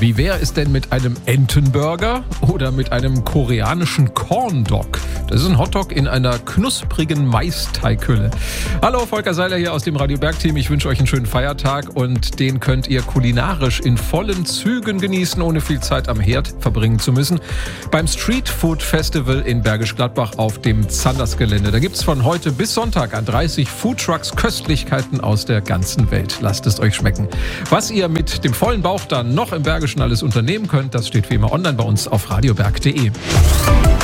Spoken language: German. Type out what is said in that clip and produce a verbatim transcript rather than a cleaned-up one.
Wie wäre es denn mit einem Entenburger oder mit einem koreanischen Corn Dog? Das ist ein Hotdog in einer knusprigen Maisteighülle. Hallo, Volker Seiler hier aus dem Radio Berg Team. Ich wünsche euch einen schönen Feiertag und den könnt ihr kulinarisch in vollen Zügen genießen, ohne viel Zeit am Herd verbringen zu müssen. Beim Street Food Festival in Bergisch Gladbach auf dem Zanders-Gelände. Da gibt's von heute bis Sonntag an dreißig Foodtrucks Köstlichkeiten aus der ganzen Welt. Lasst es euch schmecken. Was ihr mit dem vollen Bauch dann noch im Bergischen alles unternehmen könnt, das steht wie immer online bei uns auf radioberg punkt de.